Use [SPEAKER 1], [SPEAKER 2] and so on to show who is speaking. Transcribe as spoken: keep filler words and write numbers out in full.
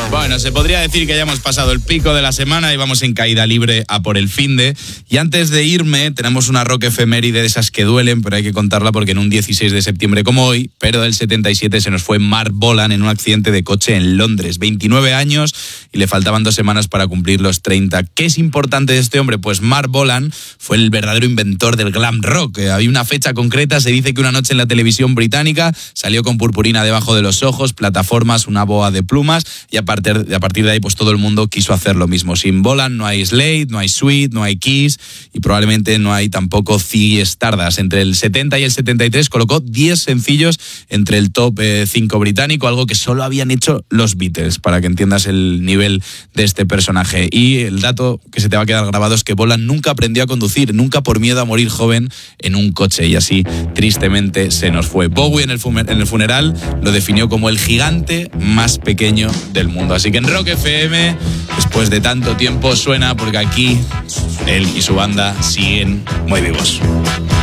[SPEAKER 1] Bueno, se podría decir que ya hemos pasado el pico de la semana y vamos en caída libre a por el finde. Y antes de irme, tenemos una rock efeméride de esas que duelen, pero hay que contarla porque en un dieciséis de septiembre como hoy, pero del setenta y siete, se nos fue Mark Bolan en un accidente de coche en Londres. veintinueve años y le faltaban dos semanas para cumplir los treinta. ¿Qué es importante de este hombre? Pues Mark Bolan fue el verdadero inventor del glam rock. Había una fecha concreta, se dice que una noche en la televisión británica salió con purpurina debajo de los ojos, plataformas, una boa de plumas, y a partir, a partir de ahí pues todo el mundo quiso hacer lo mismo. Sin Bolan no hay Slade, no hay Sweet, no hay Kiss y probablemente no hay tampoco Ziggy Stardust. Entre el setenta y el setenta y tres colocó diez sencillos entre el top cinco británico, algo que solo habían hecho los Beatles, para que entiendas el nivel de este personaje. Y el dato que se te va a quedar grabado es que Bolan nunca aprendió a conducir, nunca por miedo a morir joven en un coche, y así tristemente se nos fue. Bowie en el, fumer- en el funeral lo definió como el gigante más pequeño del mundo. Así que en Rock F M, después de tanto tiempo, suena, porque aquí él y su banda siguen muy vivos.